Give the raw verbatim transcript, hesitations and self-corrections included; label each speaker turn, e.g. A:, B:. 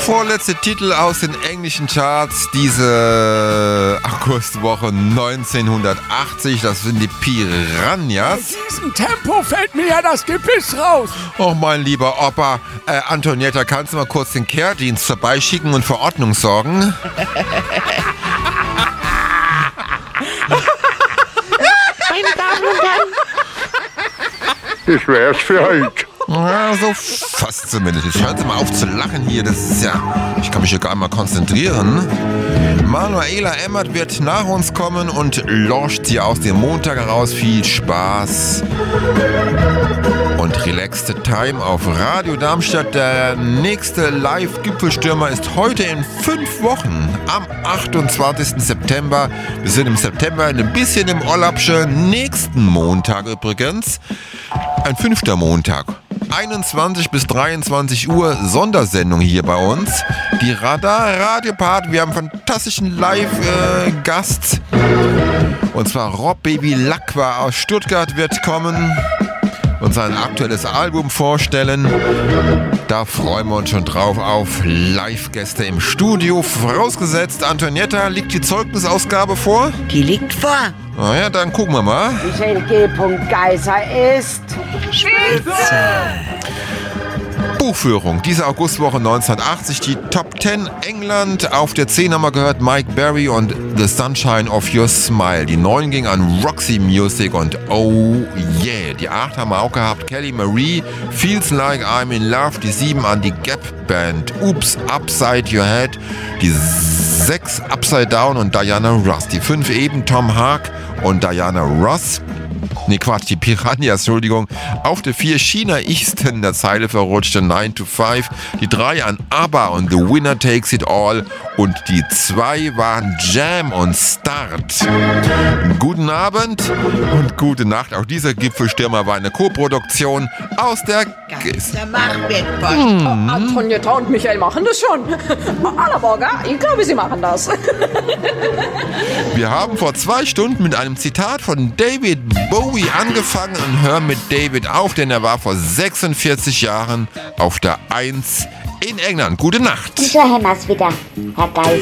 A: vorletzte Titel aus den englischen Charts diese Augustwoche neunzehnhundertachtzig, das sind die Piranhas.
B: In diesem Tempo fällt mir ja das Gebiss raus.
A: Oh, mein lieber Opa, äh, Antonietta, kannst du mal kurz den Kehrdienst vorbeischicken und für Ordnung sorgen?
C: Meine Damen und Herren.
D: Das wär's für heute.
A: Ja, so fast zumindest. Jetzt hören Sie mal auf zu lachen hier. Das ist ja... Ich kann mich hier gar nicht mal konzentrieren. Manuela Emmert wird nach uns kommen und lauscht sie aus dem Montag heraus. Viel Spaß und relaxte Time auf Radio Darmstadt. Der nächste Live-Gipfelstürmer ist heute in fünf Wochen, am achtundzwanzigsten September. Wir sind im September ein bisschen im Urlaubsche. Nächsten Montag übrigens, ein fünfter Montag. einundzwanzig bis dreiundzwanzig Uhr Sondersendung hier bei uns. Die Radar Radiopart. Wir haben einen fantastischen Live-Gast. Äh, und zwar Rob Baby Lacqua aus Stuttgart wird kommen und sein aktuelles Album vorstellen. Da freuen wir uns schon drauf auf Live-Gäste im Studio. Vorausgesetzt, Antonietta, liegt die Zeugnisausgabe vor?
C: Die liegt vor.
A: Na ja, dann gucken wir mal.
E: Michael G. Geiser ist
C: Spitze.
A: Buchführung. Diese Augustwoche neunzehnhundertachtzig, die Top zehn England. Auf der zehn haben wir gehört Mike Berry und The Sunshine of Your Smile. Die neun ging an Roxy Music und Oh Yeah. Die acht haben wir auch gehabt Kelly Marie, Feels Like I'm in Love. Die sieben an die Gap Band, Oops, Upside Your Head. Die sechs Upside Down und Diana Ross. Die fünf eben Tom Haag und Diana Ross. Ne, Quatsch, die Piranhas, Entschuldigung. Auf der vier China Easton, der Zeile verrutschte nine to five. Die drei an ABBA und The Winner Takes It All. Und die zwei waren Jam und Start. Guten Abend und gute Nacht. Auch dieser Gipfelstürmer war eine Co-Produktion aus der Gist.
C: Der Machwerkpost.
E: Hm. Antonietta und Michael machen das schon. Allerborger, ich glaube, sie machen das.
A: Wir haben vor zwei Stunden mit einem Zitat von David Bowie angefangen und hören mit David auf, denn er war vor sechsundvierzig Jahren auf der eins in England. Gute Nacht.
F: Und so haben wir's wieder, Herr Geiser.